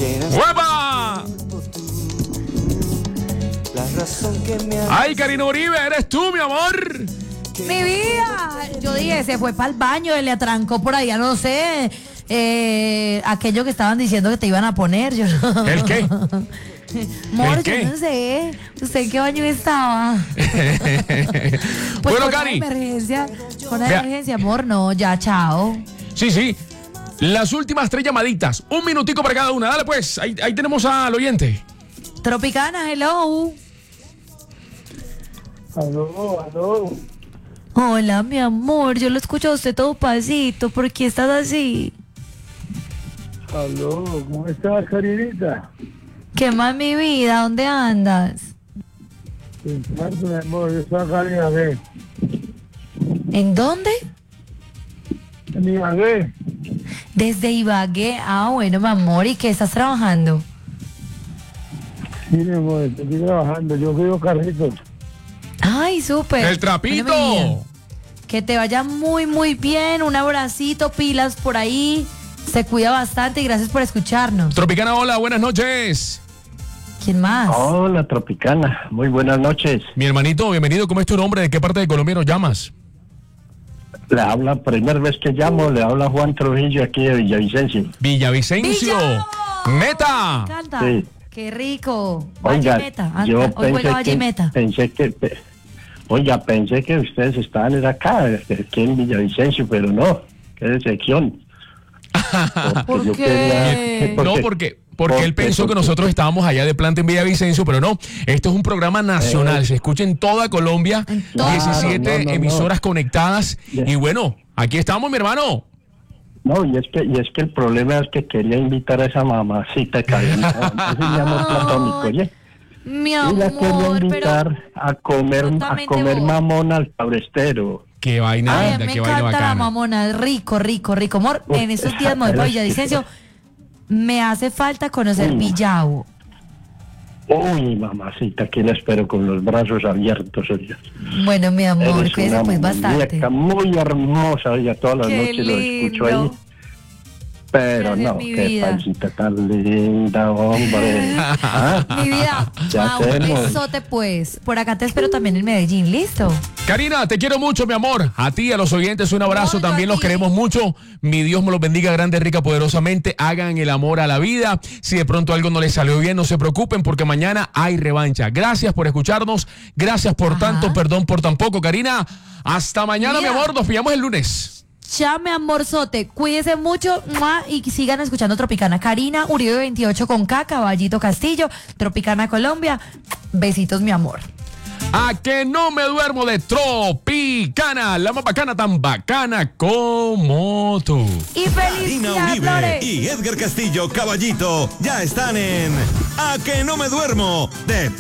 ¡Hueva! Ay, Karina Uribe, eres tú, mi amor. Mi vida, yo dije, se fue para el baño, le atrancó por allá, no sé, aquello que estaban diciendo que te iban a poner. Yo no. ¿El qué? Amor, ¿El qué? yo no sé, ¿usted en qué baño estaba? Pues Bueno, con Cari. Con emergencia, amor, no, ya, chao. Sí. Las últimas 3 llamaditas. 1 minutico para cada una. Dale, pues. Ahí tenemos al oyente. Tropicana, hello. Aló. Hola, mi amor, yo lo escucho a usted todo pasito, ¿por qué estás así? Aló, ¿cómo estás, Karinita? ¿Qué más, mi vida? ¿Dónde andas? Pensando, mi amor, yo estoy acá en Ibagué. ¿En dónde? En Ibagué. Desde Ibagué. Ah, bueno, mi amor, ¿y qué estás trabajando? Sí, mi amor, estoy trabajando, yo cuido carritos. Ay, súper. ¡El trapito! Bueno, mi vida, que te vaya muy, muy bien. Un abracito, pilas por ahí. Se cuida bastante y gracias por escucharnos. Tropicana, hola, buenas noches. ¿Quién más? Hola, Tropicana. Muy buenas noches. Mi hermanito, bienvenido. ¿Cómo es tu nombre? ¿De qué parte de Colombia nos llamas? Le habla, primera vez que llamo, le habla Juan Trujillo aquí de Villavicencio. Villavicencio. ¡Meta! Me encanta. Sí. Qué rico. Oiga, Vallemeta. yo Hoy juega Vallemeta. pensé que ustedes estaban acá en Villavicencio, pero no. Qué decepción. ¿Por yo qué? No, porque él pensó que nosotros estábamos allá de planta en Villavicencio, pero no. Esto es un programa nacional. Se escucha en toda Colombia. En toda- 17 No. emisoras conectadas. Ya. Y bueno, aquí estamos, mi hermano. No, y es que el problema es que quería invitar a esa mamacita Karinita. Ese es mi amor platónico, oye. Mi Y la quería amor, invitar pero... a comer Totalmente vos. mamón al tabrestero. Qué vaina Ay, linda, me qué vaina encanta la bacana. mamona, rico. Amor, en estos días me voy para Villavicencio. Me hace falta conocer Villavo. Uy, mamacita, aquí la espero con los brazos abiertos, oye. Bueno, mi amor, Eres cuídese una pues bastante. muñeca muy hermosa, oye, todas las Qué noches lo escucho lindo. ahí. Pero Gracias, no, mi qué vida. pancita tan linda, hombre. ¿Ah? Mi vida, ¿Qué un hacemos? besote pues. Por acá te espero también en Medellín, ¿listo? Karina, te quiero mucho, mi amor. A ti, a los oyentes, un abrazo. No, yo También a los ti. queremos mucho. Mi Dios me los bendiga grande, rica, poderosamente. Hagan el amor a la vida. Si de pronto algo no les salió bien, no se preocupen porque mañana hay revancha. Gracias por escucharnos. Gracias por tanto, perdón por tan poco, Karina. Hasta mañana, Mira. mi amor. Nos pillamos el lunes. Ya, mi amorzote, cuídese mucho ¡mua! Y sigan escuchando Tropicana. Karina Uribe 28 con K, Caballito Castillo, Tropicana Colombia. Besitos, mi amor. A que no me duermo de Tropicana, la más bacana, tan bacana como tú. Y feliz Karina día, Uribe Flores. y Edgar Castillo, Caballito, ya están en A que no me duermo de